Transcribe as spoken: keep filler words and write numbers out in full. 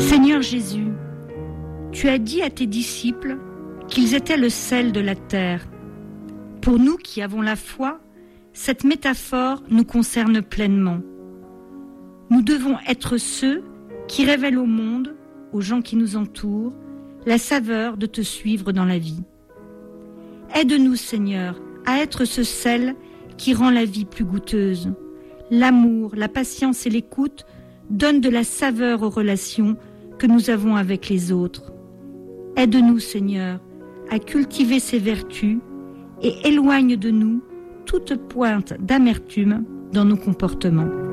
Seigneur Jésus, tu as dit à tes disciples qu'ils étaient le sel de la terre. Pour nous qui avons la foi, cette métaphore nous concerne pleinement. Nous devons être ceux qui révèlent au monde, aux gens qui nous entourent, la saveur de te suivre dans la vie. Aide-nous, Seigneur, à être ce sel qui rend la vie plus goûteuse. L'amour, la patience et l'écoute donnent de la saveur aux relations que nous avons avec les autres. Aide-nous, Seigneur, à cultiver ces vertus et éloigne de nous toute pointe d'amertume dans nos comportements.